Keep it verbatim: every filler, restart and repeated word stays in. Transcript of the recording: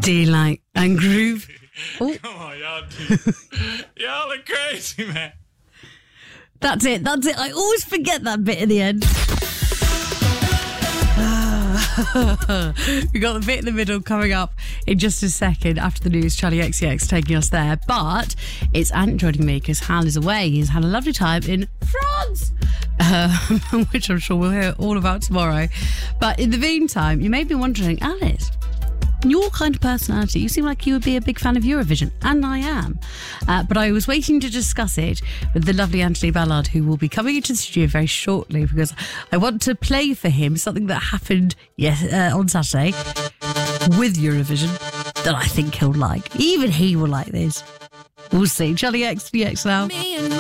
Daylight and Groove. Oh. Come on, y'all. Y'all are crazy, man. That's it, that's it. I always forget that bit at the end. We got the bit in the middle coming up in just a second after the news. Charlie X C X taking us there. But it's Ant joining me because Hal is away. He's had a lovely time in France, uh, which I'm sure we'll hear all about tomorrow. But in the meantime, you may be wondering, Alice, your kind of personality, you seem like you would be a big fan of Eurovision, and I am. Uh, but I was waiting to discuss it with the lovely Anthony Ballard, who will be coming into the studio very shortly, because I want to play for him something that happened yes, uh, on Saturday with Eurovision that I think he'll like. Even he will like this. We'll see. Charlie X, the X now.